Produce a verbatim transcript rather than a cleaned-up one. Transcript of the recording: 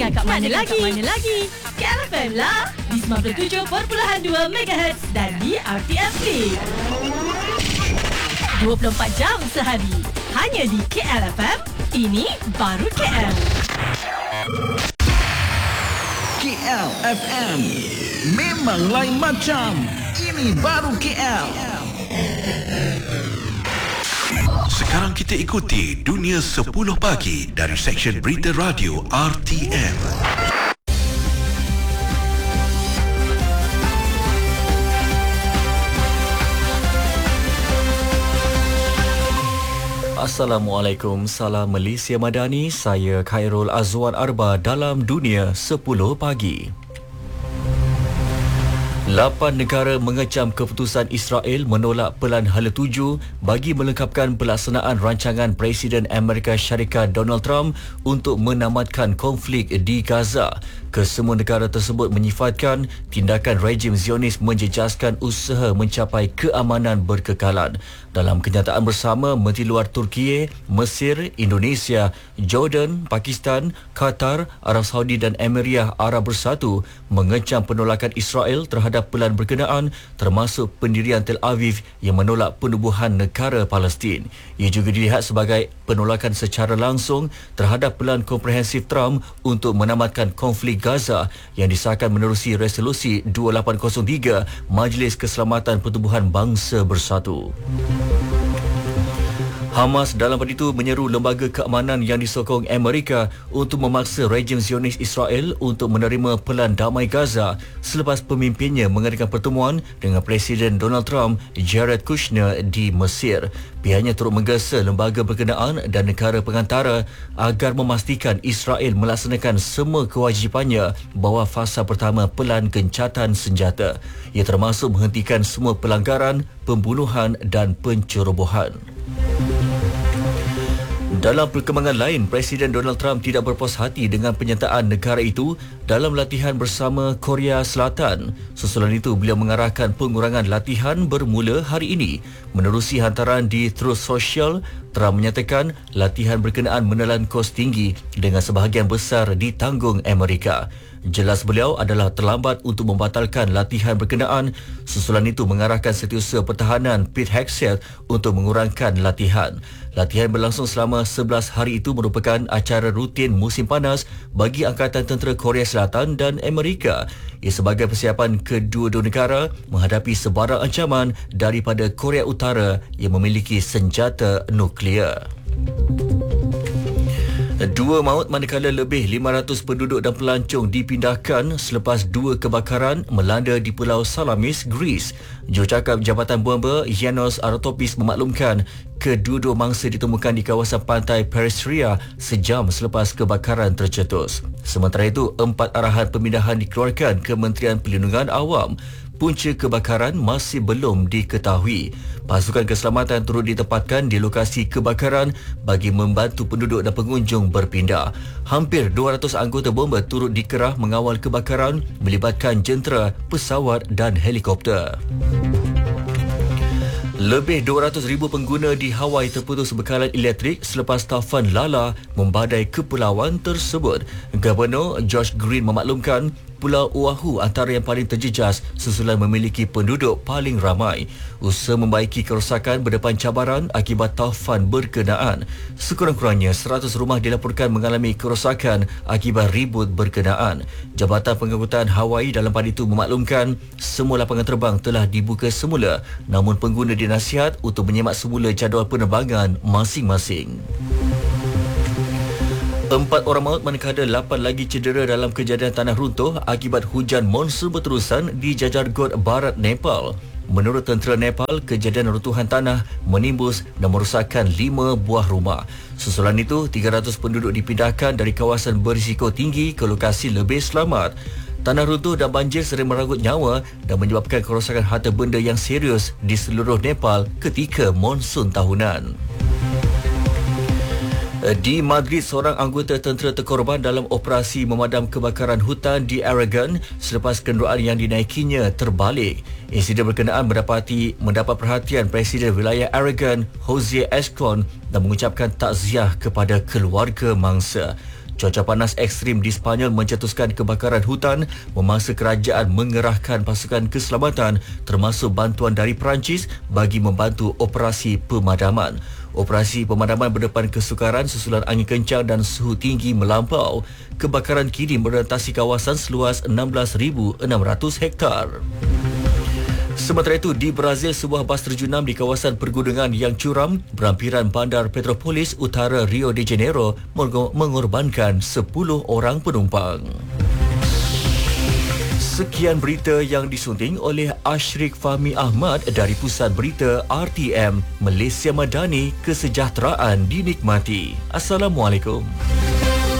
dengar kat mana lagi? Kat mana lagi? K L F M lah. Di sembilan puluh tujuh perpuluhan dua megahertz dan di R T M Play. dua puluh empat jam sehari. Hanya di K L F M. Ini baru K L. K L F M. Memang lain macam. Ini baru K L. Sekarang kita ikuti Dunia sepuluh Pagi dari Seksyen Berita Radio R T M. Assalamualaikum, salam Malaysia Madani. Saya Khairul Azwan Arba dalam Dunia sepuluh Pagi. Lapan negara mengecam keputusan Israel menolak Pelan Hala tujuh bagi melengkapkan pelaksanaan rancangan Presiden Amerika Syarikat Donald Trump untuk menamatkan konflik di Gaza. Kesemua negara tersebut menyifatkan tindakan rejim Zionis menjejaskan usaha mencapai keamanan berkekalan. Dalam kenyataan bersama, Menteri Luar Turki, Mesir, Indonesia, Jordan, Pakistan, Qatar, Arab Saudi dan Emirat Arab Bersatu mengecam penolakan Israel terhadap pelan berkenaan, termasuk pendirian Tel Aviv yang menolak penubuhan negara Palestin. Ia juga dilihat sebagai penolakan secara langsung terhadap pelan komprehensif Trump untuk menamatkan konflik Gaza yang disahkan menerusi resolusi dua lapan kosong tiga Majlis Keselamatan Pertubuhan Bangsa Bersatu. Hamas dalam pada itu menyeru lembaga keamanan yang disokong Amerika untuk memaksa rejim Zionis Israel untuk menerima pelan damai Gaza selepas pemimpinnya mengadakan pertemuan dengan Presiden Donald Trump, Jared Kushner di Mesir. Pihaknya turut menggesa lembaga berkenaan dan negara pengantara agar memastikan Israel melaksanakan semua kewajipannya bawah fasa pertama pelan gencatan senjata. Ia termasuk menghentikan semua pelanggaran, pembunuhan dan pencerobohan. Dalam perkembangan lain, Presiden Donald Trump tidak berpuas hati dengan penyertaan negara itu dalam latihan bersama Korea Selatan. Susulan itu, beliau mengarahkan pengurangan latihan bermula hari ini. Menerusi hantaran di Truth Social, Trump menyatakan latihan berkenaan menelan kos tinggi dengan sebahagian besar ditanggung Amerika. Jelas beliau adalah terlambat untuk membatalkan latihan berkenaan. Susulan itu mengarahkan Setiausaha Pertahanan Pete Hegseth untuk mengurangkan latihan. Latihan berlangsung selama sebelas hari itu merupakan acara rutin musim panas bagi Angkatan Tentera Korea Selatan dan Amerika. Ia sebagai persiapan kedua-dua negara menghadapi sebarang ancaman daripada Korea Utara yang memiliki senjata nuklear. Dua maut manakala lebih lima ratus penduduk dan pelancong dipindahkan selepas dua kebakaran melanda di Pulau Salamis, Greece. Jurucakap Jabatan Bomba Yanos Aratopis memaklumkan kedua-dua mangsa ditemukan di kawasan pantai Peristria sejam selepas kebakaran tercetus. Sementara itu, empat arahan pemindahan dikeluarkan Kementerian Perlindungan Awam. Punca kebakaran masih belum diketahui. Pasukan keselamatan turut ditempatkan di lokasi kebakaran bagi membantu penduduk dan pengunjung berpindah. Hampir dua ratus anggota bomba turut dikerah mengawal kebakaran melibatkan jentera, pesawat dan helikopter. Lebih dua ratus ribu pengguna di Hawaii terputus bekalan elektrik selepas taufan Lala membadai kepulauan tersebut. Gubernur Josh Green memaklumkan Pulau Oahu antara yang paling terjejas susulan memiliki penduduk paling ramai. Usaha membaiki kerosakan berdepan cabaran akibat taufan berkenaan. Sekurang-kurangnya seratus rumah dilaporkan mengalami kerosakan akibat ribut berkenaan. Jabatan Pengangkutan Hawaii dalam pada itu memaklumkan semua lapangan terbang telah dibuka semula, namun pengguna dinasihat untuk menyemak semula jadual penerbangan masing-masing. Empat orang maut manakala lapan lagi cedera dalam kejadian tanah runtuh akibat hujan monsun berterusan di Jajargot Barat, Nepal. Menurut tentera Nepal, kejadian runtuhan tanah menimbus dan merosakkan lima buah rumah. Susulan itu, tiga ratus penduduk dipindahkan dari kawasan berisiko tinggi ke lokasi lebih selamat. Tanah runtuh dan banjir sering merenggut nyawa dan menyebabkan kerosakan harta benda yang serius di seluruh Nepal ketika monsun tahunan. Di Madrid, seorang anggota tentera terkorban dalam operasi memadam kebakaran hutan di Aragon selepas kenderaan yang dinaikinya terbalik. Insiden berkenaan mendapati mendapat perhatian Presiden Wilayah Aragon, Jose Escon, dan mengucapkan takziah kepada keluarga mangsa. Cuaca panas ekstrim di Sepanyol mencetuskan kebakaran hutan, memaksa kerajaan mengerahkan pasukan keselamatan termasuk bantuan dari Perancis bagi membantu operasi pemadaman. Operasi pemadaman berdepan kesukaran susulan angin kencang dan suhu tinggi melampau. Kebakaran kini merentasi kawasan seluas enam belas ribu enam ratus hektar. Sementara itu, di Brazil, sebuah bas terjunam di kawasan pergunungan yang curam berhampiran bandar Petropolis utara Rio de Janeiro mengorbankan sepuluh orang penumpang. Sekian berita yang disunting oleh Ashrik Fahmi Ahmad dari Pusat Berita R T M, Malaysia Madani, kesejahteraan dinikmati. Assalamualaikum.